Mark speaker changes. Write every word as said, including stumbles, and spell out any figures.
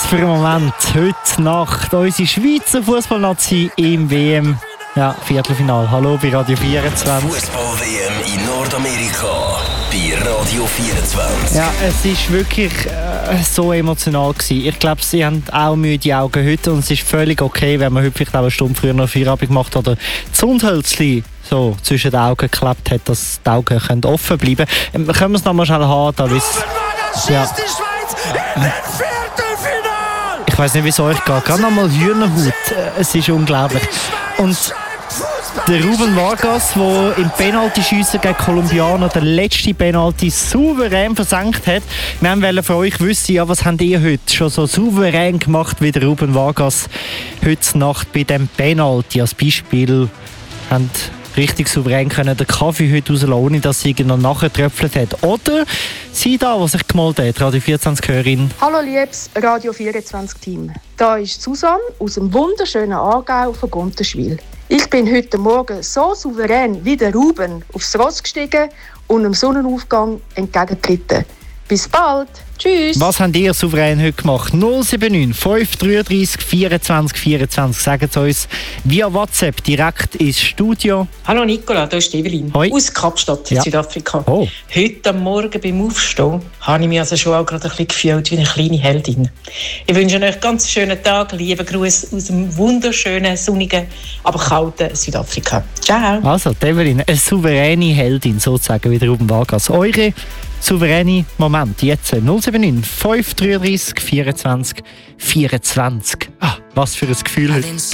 Speaker 1: für einen Moment. Heute Nacht unsere Schweizer Fußballnazi im W M. Ja, Viertelfinale. Hallo bei Radio vierundzwanzig.
Speaker 2: Fußball-W M in Nordamerika bei Radio vierundzwanzig.
Speaker 1: Ja, es war wirklich äh, so emotional gewesen. Ich glaube, sie haben auch müde Augen heute und es ist völlig okay, wenn man heute vielleicht auch eine Stunde früher noch Feierabend gemacht hat oder das Zündhölzchen so zwischen den Augen geklappt hat, dass die Augen können offen bleiben können. Ähm, können wir es noch mal schnell haben, da ja. Ich weiss nicht, wie es euch geht. Gerade noch mal Hühnerhaut. Es ist unglaublich. Und der Ruben Vargas, der im Penaltyschiessen gegen Kolumbianer den letzten Penalty souverän versenkt hat. Wir wollten von euch wissen, ja, was habt ihr heute schon so souverän gemacht wie der Ruben Vargas heute Nacht bei dem Penalty. Als Beispiel haben richtig souverän können den Kaffee heute rauslassen, ohne dass sie noch nachher getröpfelt hat. Oder sie da, die sich gemalt hat, Radio vierundzwanzig-Hörerin.
Speaker 3: Hallo liebes Radio vierundzwanzig-Team. Da ist Susanne aus dem wunderschönen Aargau von Gunterschwil. Ich bin heute Morgen so souverän wie der Ruben aufs Ross gestiegen und dem Sonnenaufgang entgegengetreten. Bis bald. Tschüss.
Speaker 1: Was habt ihr souverän heute gemacht? null sieben neun fünf drei drei vierundzwanzig vierundzwanzig. Sagt es uns via WhatsApp direkt ins Studio.
Speaker 4: Hallo Nicola, hier ist Evelyn.
Speaker 1: Hoi.
Speaker 4: Aus Kapstadt in
Speaker 1: Ja.
Speaker 4: Südafrika.
Speaker 1: Oh.
Speaker 4: Heute am Morgen beim Aufstehen habe ich mich also schon auch gerade ein bisschen gefühlt wie eine kleine Heldin. Ich wünsche euch einen ganz schönen Tag. Liebe Grüße aus dem wunderschönen, sonnigen, aber kalten Südafrika. Ciao.
Speaker 1: Also, Evelyn, eine souveräne Heldin sozusagen wie der Ruben Vargas. Eure souveräne Moment jetzt null sieben neun fünf drei drei vierundzwanzig vierundzwanzig. Ah, was für ein Gefühl heute.